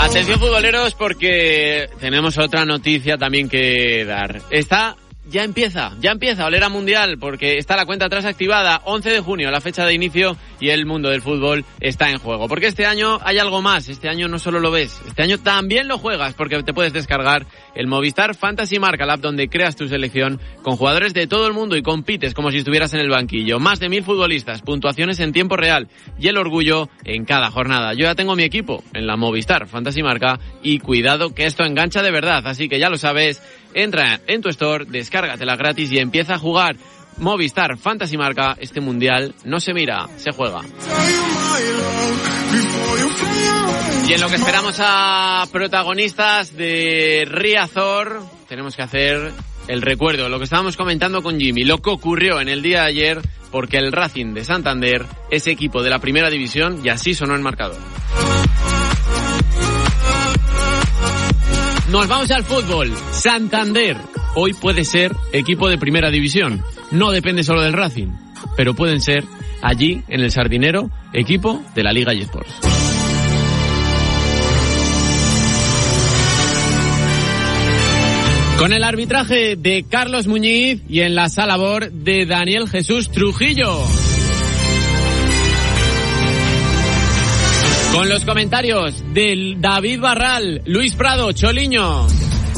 Atención futboleros, porque tenemos otra noticia también que dar. Ya empieza Olera Mundial, porque está la cuenta atrás activada. 11 de junio, la fecha de inicio, y el mundo del fútbol está en juego. Porque este año hay algo más. Este año no solo lo ves, este año también lo juegas, porque te puedes descargar el Movistar Fantasy Marca, la app donde creas tu selección con jugadores de todo el mundo y compites como si estuvieras en el banquillo. Más de 1000 futbolistas, puntuaciones en tiempo real y el orgullo en cada jornada. Yo ya tengo mi equipo en la Movistar Fantasy Marca y cuidado que esto engancha de verdad. Así que ya lo sabes, entra en tu store, descárgatela gratis y empieza a jugar. Movistar Fantasy Marca, este mundial no se mira, se juega. Y en lo que esperamos a protagonistas de Riazor, tenemos que hacer el recuerdo, lo que estábamos comentando con Jimmy, lo que ocurrió en el día de ayer, porque el Racing de Santander es equipo de la primera división y así sonó el marcador. Nos vamos al fútbol. Santander hoy puede ser equipo de primera división. No depende solo del Racing, pero pueden ser allí, en el Sardinero, equipo de la Liga eSports. Con el arbitraje de Carlos Muñiz y en la sala BOR de Daniel Jesús Trujillo. Con los comentarios de David Barral, Luis Prado, Choliño.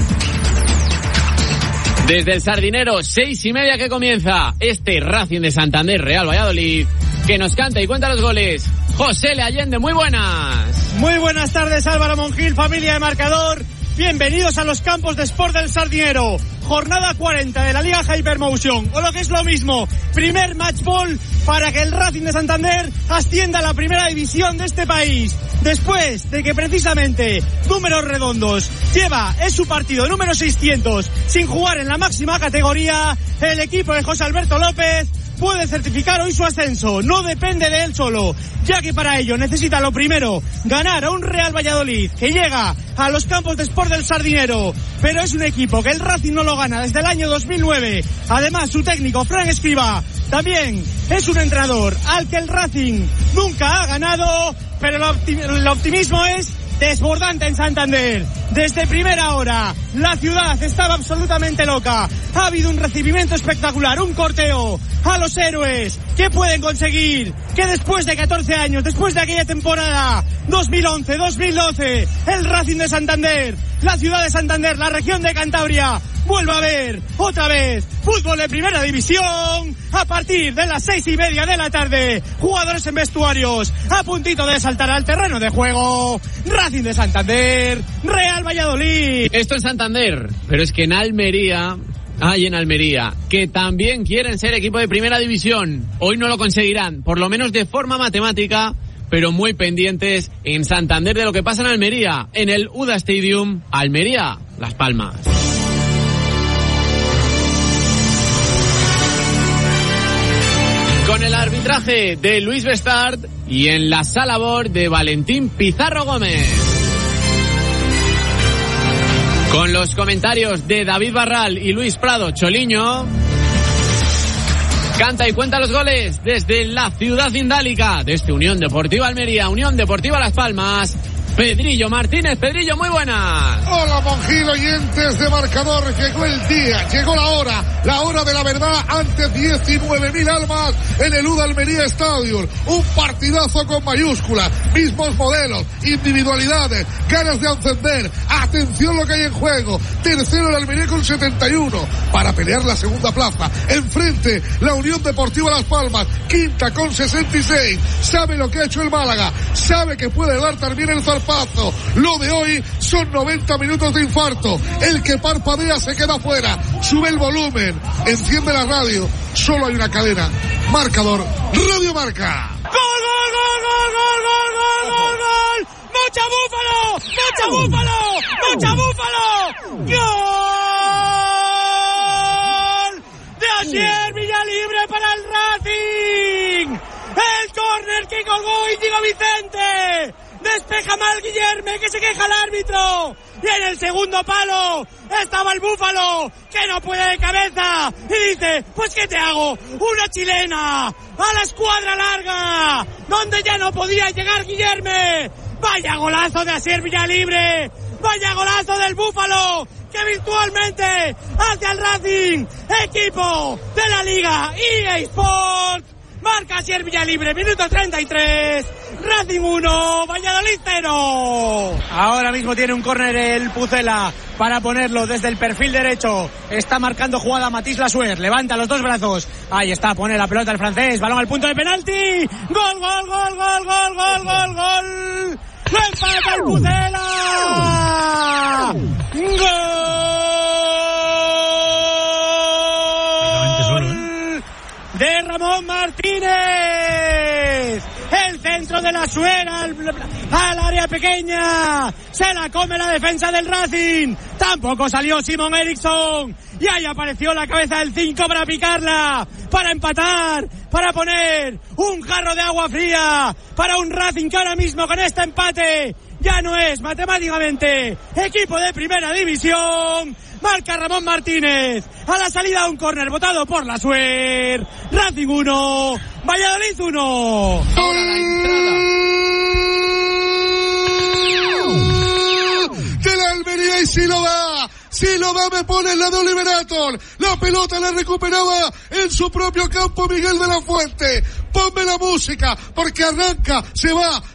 Desde el Sardinero, 6:30 que comienza este Racing de Santander Real Valladolid, que nos canta y cuenta los goles José Le Allende. Muy buenas. Muy buenas tardes, Álvaro Monjil, familia de Marcador. Bienvenidos a los campos de Sport del Sardinero. Jornada 40 de la Liga Hypermotion, o lo que es lo mismo, primer match ball para que el Racing de Santander ascienda a la primera división de este país. Después de que precisamente, números redondos, es su partido número 600 sin jugar en la máxima categoría, el equipo de José Alberto López puede certificar hoy su ascenso. No depende de él solo, ya que para ello necesita lo primero, ganar a un Real Valladolid que llega a los campos de Sport del Sardinero, pero es un equipo que el Racing no lo gana desde el año 2009. Además, su técnico, Fran Escribá, también es un entrenador al que el Racing nunca ha ganado, pero el optimismo es desbordante en Santander. Desde primera hora, la ciudad estaba absolutamente loca. Ha habido un recibimiento espectacular, un corteo a los héroes. ¿Qué pueden conseguir? Que después de 14 años, después de aquella temporada 2011-2012, el Racing de Santander, la ciudad de Santander, la región de Cantabria, vuelva a ver otra vez fútbol de primera división a partir de las 6:30 de la tarde. Jugadores en vestuarios a puntito de saltar al terreno de juego. Racing de Santander, Real Valladolid. Esto es Santander, pero es que en Almería que también quieren ser equipo de primera división. Hoy no lo conseguirán, por lo menos de forma matemática, pero muy pendientes en Santander de lo que pasa en Almería, en el UDA Stadium, Almería, Las Palmas. Con el arbitraje de Luis Bestard y en la sala BOR de Valentín Pizarro Gómez. Con los comentarios de David Barral y Luis Prado, Choliño. Canta y cuenta los goles desde la ciudad indálica, desde Unión Deportiva Almería, Unión Deportiva Las Palmas. Pedrillo Martínez. Pedrillo, muy buenas. Hola, Monjil, oyentes de Marcador. Llegó el día, llegó la hora de la verdad ante 19.000 almas en el UDA Almería Stadium. Un partidazo con mayúsculas, mismos modelos, individualidades, ganas de encender. Atención lo que hay en juego. Tercero el Almería con 71 para pelear la segunda plaza. Enfrente la Unión Deportiva Las Palmas, quinta con 66. Sabe lo que ha hecho el Málaga, sabe que puede dar también el zarpazo. Lo de hoy son 90 minutos de infarto. El que parpadea se queda fuera. Sube el volumen, enciende la radio. Solo hay una cadena. Marcador, Radio Marca. ¡Gol, gol, gol, gol, gol, gol, gol, gol, gol! ¡Mocha Búfalo! ¡Mocha Búfalo! ¡Mocha Búfalo! ¡Gol! De Asier Villalibre para el Racing. El córner que colgó Íñigo Vicente. Despeja mal Guillerme, que se queja el árbitro. Y en el segundo palo estaba el Búfalo, que no puede de cabeza. Y dice, pues ¿qué te hago? Una chilena a la escuadra larga, donde ya no podía llegar Guillerme. Vaya golazo de Asier Villalibre. Vaya golazo del Búfalo, que virtualmente hace al Racing, equipo de la Liga EA Sports. Marca Asier Villalibre, minuto 33. Racing 1, Valladolid 0. Ahora mismo tiene un córner el Pucela para ponerlo desde el perfil derecho. Está marcando jugada Matisse Lassuer. Levanta los dos brazos. Ahí está, pone la pelota el francés. Balón al punto de penalti. Gol, gol, gol, gol, gol, gol, gol, gol. ¡Lo empata el Pucela! ¡Gol! De Ramón Martínez. El centro de Lassuer al área pequeña. Se la come la defensa del Racing. Tampoco salió Simon Eriksson. Y ahí apareció la cabeza del 5 para picarla, para empatar, para poner un jarro de agua fría para un Racing que ahora mismo con este empate ya no es matemáticamente equipo de primera división. Marca Ramón Martínez a la salida de un córner votado por Lassuer. Racing 1, Valladolid 1. Ahora la entrada de la Almería, y si lo da me pone el lado de Liberator. La pelota la recuperaba en su propio campo Miguel de la Fuente. Ponme la música, porque arranca, se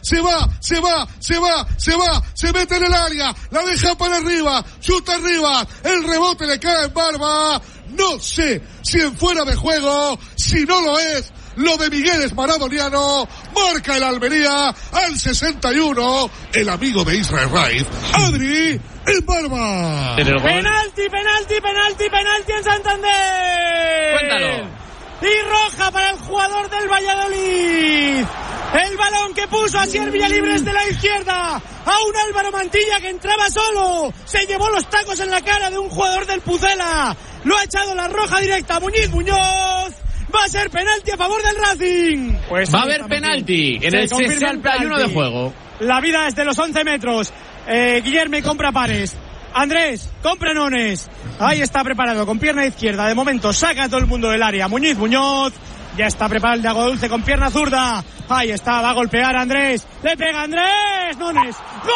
mete en el área, la deja para arriba, chuta arriba, el rebote le cae en Barba. No sé si en fuera de juego, si no lo es, lo de Miguel es maradoniano. Marca el Almería al 61, el amigo de Israel Raiz, Adri en Barba. Penalti en Santander. Cuéntalo. Y roja para el jugador del Valladolid. El balón que puso Asier Villalibre desde la izquierda a un Álvaro Mantilla que entraba solo. Se llevó los tacos en la cara de un jugador del Pucela. Lo ha echado la roja directa. Muñoz. Va a ser penalti a favor del Racing. Pues va a haber penalti en el 61 de juego. La vida es de los 11 metros. Guillermo compra pares. Andrés, compra nones. Ahí está preparado con pierna izquierda. De momento saca a todo el mundo del área. Muñoz. Ya está preparado el de Agua Dulce con pierna zurda. Ahí está, va a golpear Andrés. Le pega Andrés. Nones. ¡Gol!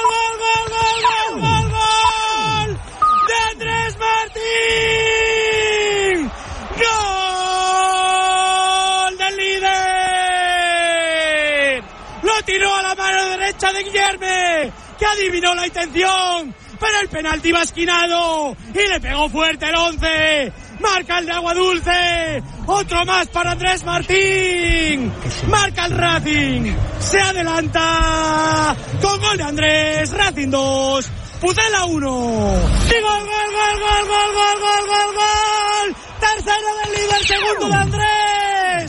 ¡De Andrés Martín! ¡Gol del líder! Lo tiró a la mano derecha de Guillermo, que adivinó la intención, pero el penalti va esquinado y le pegó fuerte el 11. Marca el de Agua Dulce. Otro más para Andrés Martín. Marca el Racing. Se adelanta con gol de Andrés. Racing 2, Pucela 1. Y gol. Tercero del líder, segundo de Andrés.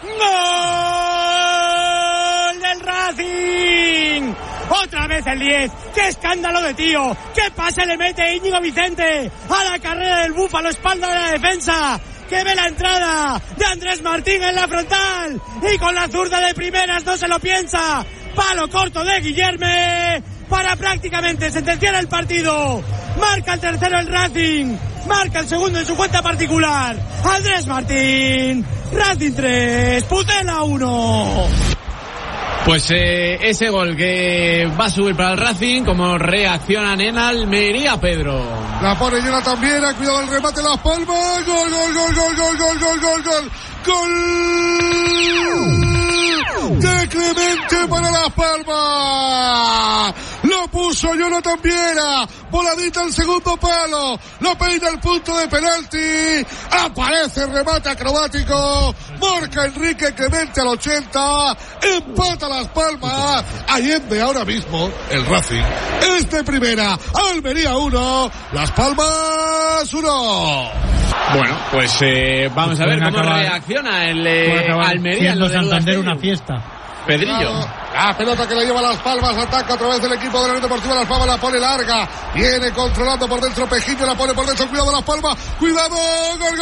Gol del Racing. Otra vez el 10. ¡Qué escándalo de tío! ¡Qué pase le mete Íñigo Vicente a la carrera del Búfalo, espalda de la defensa! ¡Que ve la entrada de Andrés Martín en la frontal! Y con la zurda de primeras no se lo piensa. Palo corto de Guillermo para prácticamente sentenciar el partido. Marca el tercero el Racing. Marca el segundo en su cuenta particular. Andrés Martín. Racing 3, Pucela 1. Pues ese gol que va a subir para el Racing, como reaccionan en Almería, Pedro. La pone Jonathan Viera, cuidado el remate, Las Palmas. Gol de Clemente para Las Palmas. Lo puso Jonathan Viera, voladita al segundo palo, lo peina al punto de penalti, aparece el remate acrobático, marca Enrique Clemente al 80, empata Las Palmas. Allende ahora mismo el Racing es de primera. Almería 1, Las Palmas 1. Bueno, pues vamos a ver cómo reacciona el Almería. Siendo Santander una fiesta. Pedrillo. La pelota que le lleva Las Palmas, ataca a través del equipo de la Unión Deportiva Las Palmas, la pone larga, viene controlando por dentro Pejillo, la pone por dentro, cuidado Las Palmas, cuidado, gol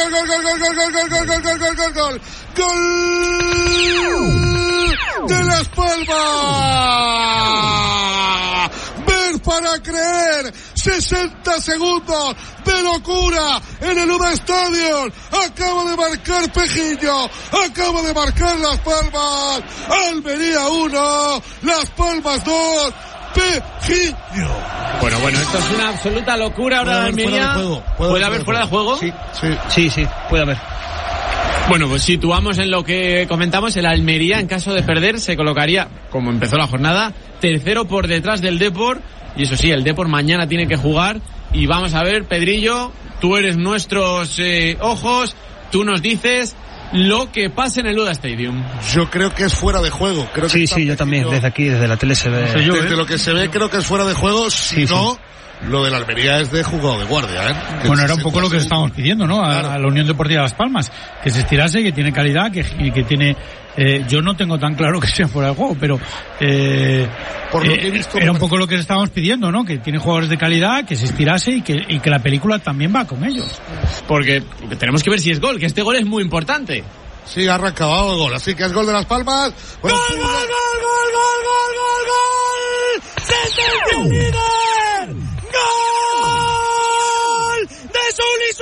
de Las Palmas. Ver para creer, 60 segundos de locura en el UDA Stadium. Acaba de marcar Pejiño, acaba de marcar Las Palmas. Almería 1, Las Palmas 2. Pejiño. Bueno, esto es una absoluta locura ahora de Almería. ¿Puede haber fuera de juego? Sí, puede haber. Bueno, pues situamos en lo que comentamos, el Almería en caso de perder se colocaría, como empezó la jornada, tercero por detrás del Depor, y eso sí, el Depor mañana tiene que jugar, y vamos a ver, Pedrillo, tú eres nuestros ojos, tú nos dices lo que pasa en el UDA Stadium. Yo creo que es fuera de juego. Creo que sí, yo también, desde aquí, desde la tele se ve. Desde lo que se ve creo que es fuera de juego, si no... Lo de la Almería es de jugado de guardia, Bueno, era un poco lo que estábamos pidiendo, ¿no? A la Unión Deportiva Las Palmas, que se estirase, que tiene calidad, que tiene... yo no tengo tan claro que sea fuera de juego, pero por lo que he visto, era un poco lo que estábamos pidiendo, ¿no? Que tiene jugadores de calidad, que se estirase y que la película también va con ellos. Porque tenemos que ver si es gol, que este gol es muy importante. Sí, ha acabado el gol, así que es gol de Las Palmas. Bueno, ¡Gol! ¡Sentencia al líder! ¡Gol de Zuli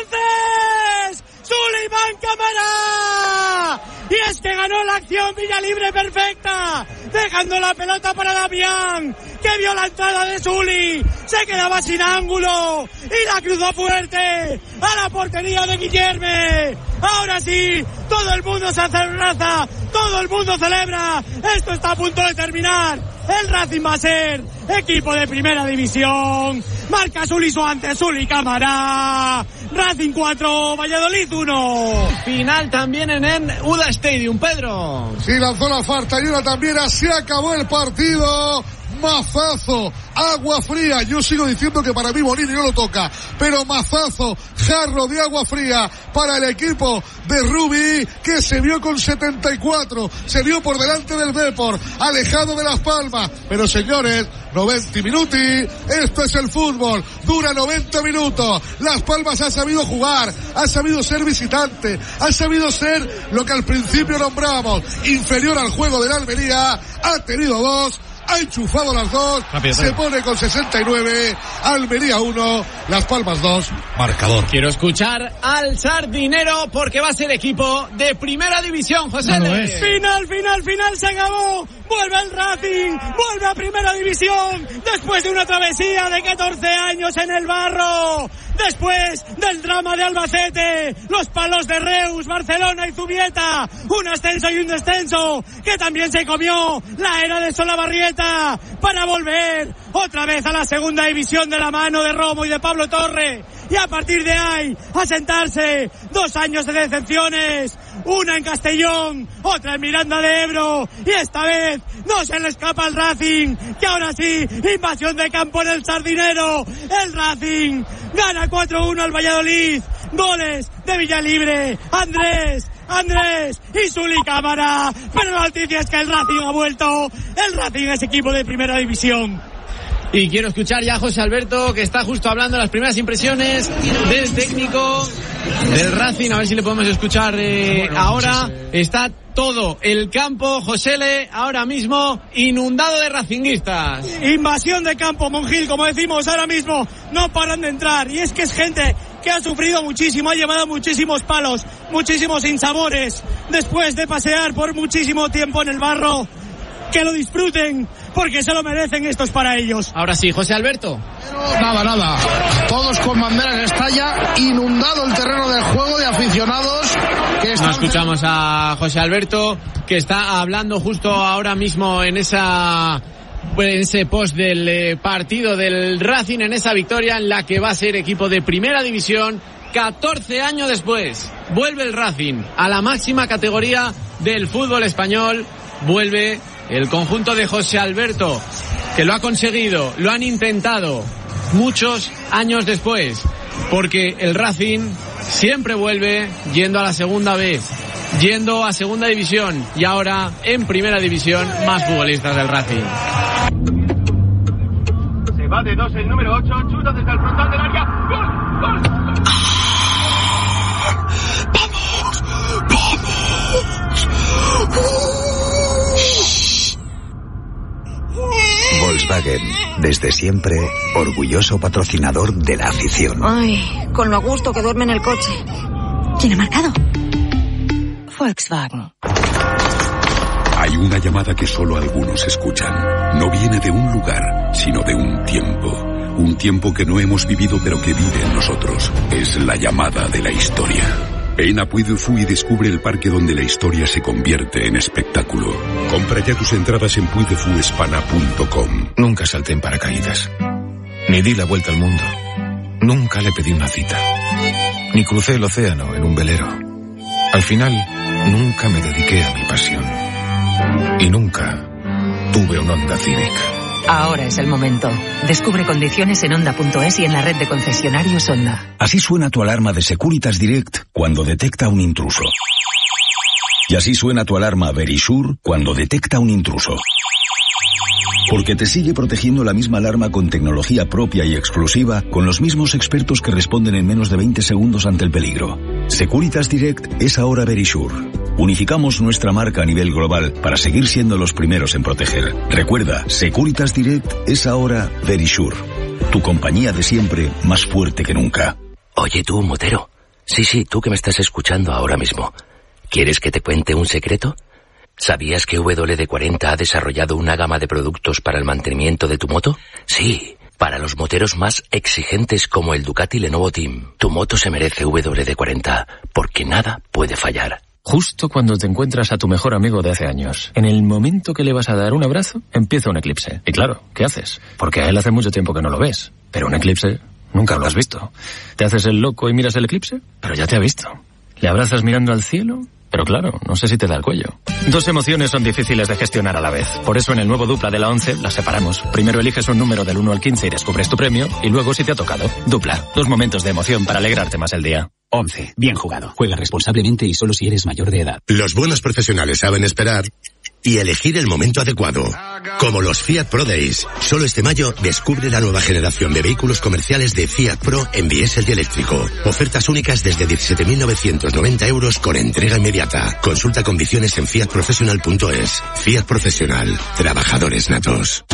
Suárez! ¡Suleiman Camara! Y es que ganó la acción Villalibre perfecta, dejando la pelota para Damián, que vio la entrada de Zuli, se quedaba sin ángulo y la cruzó fuerte a la portería de Guillerme. Ahora sí, todo el mundo se abraza, todo el mundo celebra. Esto está a punto de terminar. El Racing va a ser equipo de primera división. Marca Zuli Suárez, Zuli Cámara. Racing 4, Valladolid 1. Final también en UDA Stadium, Pedro. Sí, lanzó la falta y una también. Así acabó el partido. Mazazo, agua fría. Yo sigo diciendo que para mí Bonini no lo toca, pero mazazo, jarro de agua fría para el equipo de Rubi, que se vio con 74, se vio por delante del Depor, alejado de Las Palmas. Pero señores, 90 minuti, esto es el fútbol, dura 90 minutos. Las Palmas ha sabido jugar, ha sabido ser visitante, ha sabido ser lo que al principio nombramos, inferior al juego de la Almería, ha tenido dos, ha enchufado las dos, se pone con 69, Almería 1, Las Palmas 2, marcador. Quiero escuchar al Sardinero porque va a ser equipo de primera división, José. Final, se acabó. Vuelve el Racing, vuelve a primera división, después de una travesía de 14 años en el barro, después del drama de Albacete, los palos de Reus, Barcelona y Zubieta, un ascenso y un descenso, que también se comió la era de Solabarrieta, para volver otra vez a la segunda división de la mano de Romo y de Pablo Torre, y a partir de ahí a sentarse 2 años de decepciones, una en Castellón, otra en Miranda de Ebro, y esta vez no se le escapa al Racing, que ahora sí, invasión de campo en el Sardinero. El Racing gana 4-1 al Valladolid, goles de Villalibre, Andrés y Zuli Cámara. Pero la noticia es que el Racing ha vuelto, el Racing es equipo de primera división. Y quiero escuchar ya a José Alberto, que está justo hablando las primeras impresiones del técnico del Racing. A ver si le podemos escuchar ahora. Está todo el campo, Josele, ahora mismo inundado de racinguistas. Invasión de campo, Monjil, como decimos ahora mismo, no paran de entrar. Y es que es gente que ha sufrido muchísimo, ha llevado muchísimos palos, muchísimos insabores, después de pasear por muchísimo tiempo en el barro. Que lo disfruten, porque se lo merecen, esto es para ellos. Ahora sí, José Alberto. Nada, todos con banderas estalla, inundado el terreno del juego de aficionados que están... No escuchamos a José Alberto, que está hablando justo ahora mismo en ese post del partido del Racing, en esa victoria en la que va a ser equipo de primera división. 14 años después, vuelve el Racing a la máxima categoría del fútbol español. Vuelve el conjunto de José Alberto, que lo ha conseguido, lo han intentado muchos años después, porque el Racing siempre vuelve yendo a la segunda vez, yendo a segunda división, y ahora en primera división más futbolistas del Racing. Se va de 2 el número 8, chuta desde el frontal del área, ¡gol! Volkswagen, desde siempre, orgulloso patrocinador de la afición. Ay, con lo a gusto que duerme en el coche. ¿Quién ha marcado? Volkswagen. Hay una llamada que solo algunos escuchan. No viene de un lugar, sino de un tiempo. Un tiempo que no hemos vivido pero que vive en nosotros. Es la llamada de la historia. Ven a Puy du Fou y descubre el parque donde la historia se convierte en espectáculo. Compra ya tus entradas en puydefouespana.com. Nunca salté en paracaídas. Ni di la vuelta al mundo. Nunca le pedí una cita. Ni crucé el océano en un velero. Al final, nunca me dediqué a mi pasión. Y nunca tuve un Honda Civic. Ahora es el momento. Descubre condiciones en Honda.es y en la red de concesionarios Honda. Así suena tu alarma de Securitas Direct cuando detecta un intruso. Y así suena tu alarma Verisure cuando detecta un intruso. Porque te sigue protegiendo la misma alarma con tecnología propia y exclusiva, con los mismos expertos que responden en menos de 20 segundos ante el peligro. Securitas Direct es ahora Verisure. Unificamos nuestra marca a nivel global para seguir siendo los primeros en proteger. Recuerda, Securitas Direct es ahora Verisure. Tu compañía de siempre, más fuerte que nunca. Oye tú, motero. Sí, tú que me estás escuchando ahora mismo. ¿Quieres que te cuente un secreto? ¿Sabías que WD-40 ha desarrollado una gama de productos para el mantenimiento de tu moto? Sí, para los moteros más exigentes como el Ducati Lenovo Team. Tu moto se merece WD-40, porque nada puede fallar. Justo cuando te encuentras a tu mejor amigo de hace años, en el momento que le vas a dar un abrazo, empieza un eclipse. Y claro, ¿qué haces? Porque a él hace mucho tiempo que no lo ves. Pero un eclipse nunca lo has visto. ¿Te haces el loco y miras el eclipse? Pero ya te ha visto. ¿Le abrazas mirando al cielo? Pero claro, no sé si te da el cuello. Dos emociones son difíciles de gestionar a la vez. Por eso en el nuevo Dupla de la 11 las separamos. Primero eliges un número del 1 al 15 y descubres tu premio. Y luego si te ha tocado. Dupla. Dos momentos de emoción para alegrarte más el día. 11. Bien jugado. Juega responsablemente y solo si eres mayor de edad. Los buenos profesionales saben esperar y elegir el momento adecuado. Como los Fiat Pro Days. Solo este mayo descubre la nueva generación de vehículos comerciales de Fiat Pro en diésel y eléctrico. Ofertas únicas desde 17.990 euros con entrega inmediata. Consulta condiciones en fiatprofessional.es. Fiat Profesional. Trabajadores natos.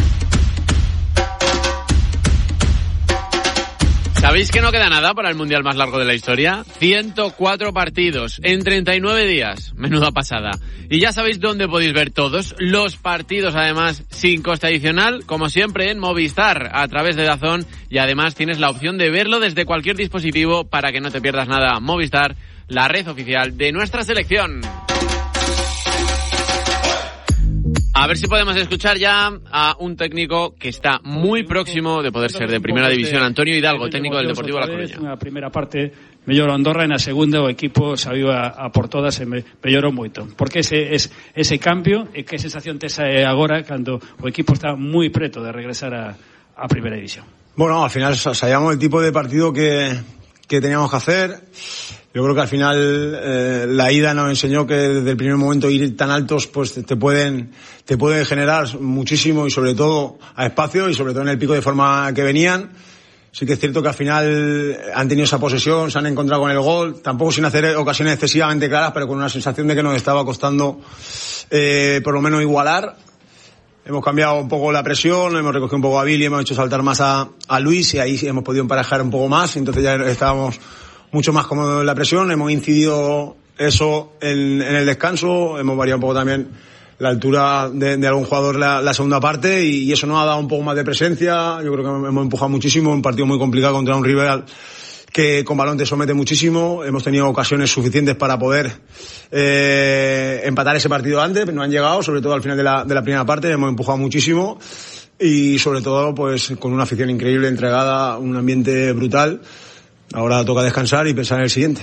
¿Sabéis que no queda nada para el mundial más largo de la historia? 104 partidos en 39 días. Menuda pasada. Y ya sabéis dónde podéis ver todos los partidos, además, sin coste adicional, como siempre en Movistar, a través de DAZN. Y además tienes la opción de verlo desde cualquier dispositivo para que no te pierdas nada. Movistar, la red oficial de nuestra selección. A ver si podemos escuchar ya a un técnico que está muy próximo de poder ser de primera división, Antonio Hidalgo, técnico del Deportivo La Coruña. Na primeira parte mellorou Andorra e na segunda o equipo saiu a por todas e mellorou moito. Porque ese cambio e que sensación tes agora cando o equipo está moi preto de regresar a primeira división? Bueno, al final sabíamos el tipo de partido que teníamos que hacer. Yo creo que al final la ida nos enseñó que desde el primer momento ir tan altos pues te pueden generar muchísimo y sobre todo a espacio y sobre todo en el pico de forma que venían. Sí que es cierto que al final han tenido esa posesión, se han encontrado con el gol, tampoco sin hacer ocasiones excesivamente claras, pero con una sensación de que nos estaba costando por lo menos igualar. Hemos cambiado un poco la presión, hemos recogido un poco a Billy, hemos hecho saltar más a Luis y ahí hemos podido emparejar un poco más, entonces ya estábamos mucho más cómodos en la presión, hemos incidido eso en el descanso, hemos variado un poco también la altura de algún jugador la segunda parte y eso nos ha dado un poco más de presencia. Yo creo que hemos empujado muchísimo, un partido muy complicado contra un rival que con balón te somete muchísimo. Hemos tenido ocasiones suficientes para poder empatar ese partido antes, pero no han llegado, sobre todo al final de la primera parte. Hemos empujado muchísimo y sobre todo pues con una afición increíble, entregada, un ambiente brutal. Ahora toca descansar y pensar en el siguiente.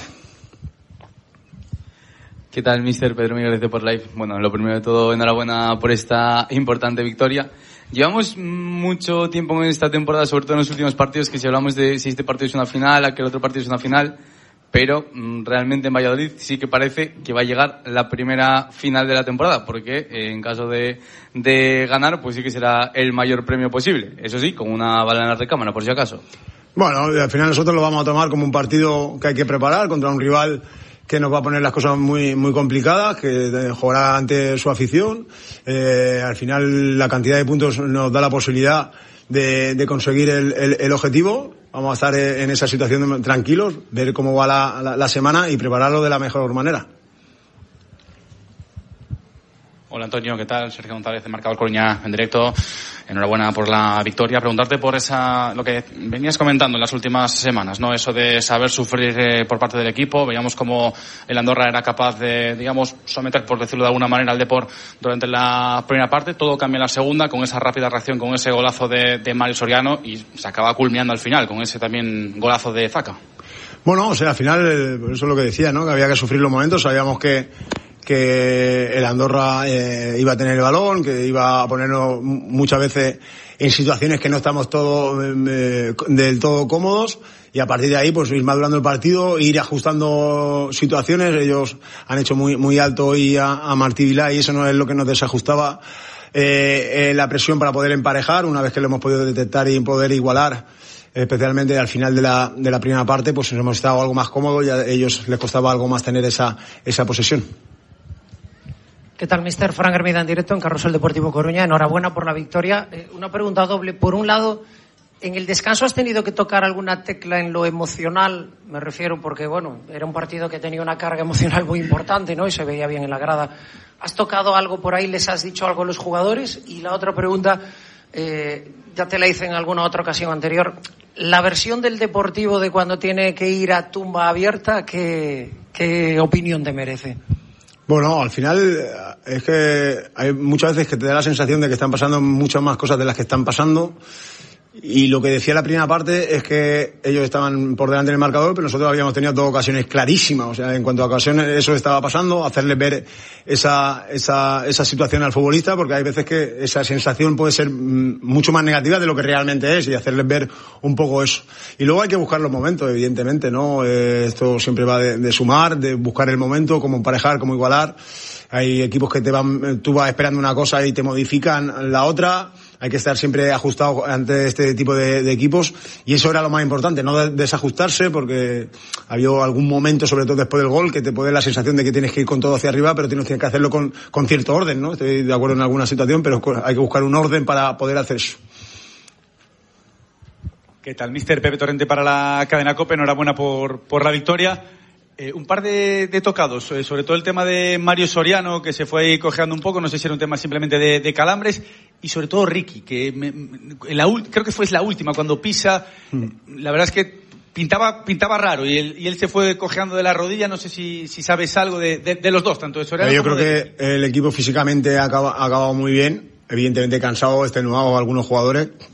¿Qué tal, mister? Pedro Miguel de Deportlife. Bueno, lo primero de todo, enhorabuena por esta importante victoria. Llevamos mucho tiempo en esta temporada, sobre todo en los últimos partidos, que si hablamos de si este partido es una final, aquel otro partido es una final, pero realmente en Valladolid sí que parece que va a llegar la primera final de la temporada, porque en caso de ganar, pues sí que será el mayor premio posible. Eso sí, con una bala en la recámara, por si acaso. Bueno, al final nosotros lo vamos a tomar como un partido que hay que preparar contra un rival que nos va a poner las cosas muy, muy complicadas, que jugará ante su afición. Al final la cantidad de puntos nos da la posibilidad de conseguir el objetivo. Vamos a estar en esa situación tranquilos, ver cómo va la semana y prepararlo de la mejor manera. Hola Antonio, ¿qué tal? Sergio González de Marcador Coruña en directo. Enhorabuena por la victoria. Preguntarte por lo que venías comentando en las últimas semanas, ¿no? Eso de saber sufrir por parte del equipo. Veíamos como el Andorra era capaz de, digamos, someter, por decirlo de alguna manera, al Depor durante la primera parte. Todo cambia en la segunda con esa rápida reacción, con ese golazo de Mario Soriano, y se acaba culminando al final con ese también golazo de Zaka. Bueno, o sea, al final, por eso es lo que decía, ¿no? Que había que sufrir los momentos. Sabíamos que el Andorra iba a tener el balón, que iba a ponernos muchas veces en situaciones que no estamos todos del todo cómodos, y a partir de ahí pues ir madurando el partido, ir ajustando situaciones. Ellos han hecho muy alto hoy a Martí Vilá, y eso no es lo que nos desajustaba la presión para poder emparejar. Una vez que lo hemos podido detectar y poder igualar, especialmente al final de la primera parte, pues hemos estado algo más cómodos y a ellos les costaba algo más tener esa posesión. ¿Qué tal, mister? Fran Hermida en directo en Carrusel Deportivo Coruña. Enhorabuena por la victoria. Una pregunta doble. Por un lado, ¿en el descanso has tenido que tocar alguna tecla en lo emocional? Me refiero porque, bueno, era un partido que tenía una carga emocional muy importante, ¿no? Y se veía bien en la grada. ¿Has tocado algo por ahí? ¿Les has dicho algo a los jugadores? Y la otra pregunta, ya te la hice en alguna otra ocasión anterior. La versión del Deportivo de cuando tiene que ir a tumba abierta, ¿qué opinión te merece? Bueno, al final es que hay muchas veces que te da la sensación de que están pasando muchas más cosas de las que están pasando, y lo que decía la primera parte es que ellos estaban por delante del marcador, pero nosotros habíamos tenido dos ocasiones clarísimas. O sea, en cuanto a ocasiones, eso estaba pasando, hacerles ver esa situación al futbolista, porque hay veces que esa sensación puede ser mucho más negativa de lo que realmente es, y hacerles ver un poco eso. Y luego hay que buscar los momentos, evidentemente, ¿no? Esto siempre va de sumar, de buscar el momento, cómo emparejar, cómo igualar. Hay equipos que tú vas esperando una cosa y te modifican la otra. Hay que estar siempre ajustado ante este tipo de equipos, y eso era lo más importante, no desajustarse, porque había algún momento, sobre todo después del gol, que te puede dar la sensación de que tienes que ir con todo hacia arriba, pero tienes que hacerlo con cierto orden, ¿no? Estoy de acuerdo en alguna situación, pero hay que buscar un orden para poder hacer eso. ¿Qué tal, mister? Pepe Torrente para la cadena COPE. Enhorabuena por la victoria. Un par de tocados, sobre todo el tema de Mario Soriano, que se fue ahí cojeando un poco, no sé si era un tema simplemente de calambres, y sobre todo Ricky, que creo que fue la última, cuando pisa, la verdad es que pintaba raro, y él se fue cojeando de la rodilla. No sé si sabes algo de los dos, tanto de Soriano como de... Yo creo que el equipo físicamente ha acabado muy bien, evidentemente cansado, extenuado algunos jugadores,